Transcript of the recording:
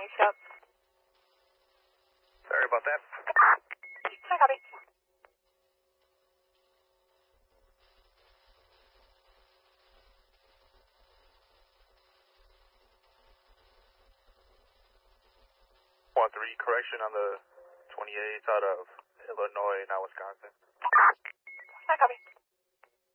Shop. Sorry about that. I copy. 1-3, correction on the 28th out of Illinois, not Wisconsin. I copy.